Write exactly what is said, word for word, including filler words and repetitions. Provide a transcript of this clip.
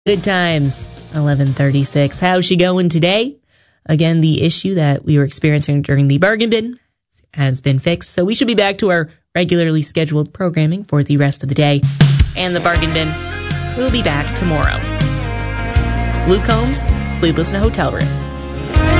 Good times, eleven thirty-six. How's she going today? Again, the issue that we were experiencing during the bargain bin has been fixed, so we should be back to our regularly scheduled programming for the rest of the day. And the bargain bin will be back tomorrow. It's Luke Combs, Sleepless in a Hotel Room.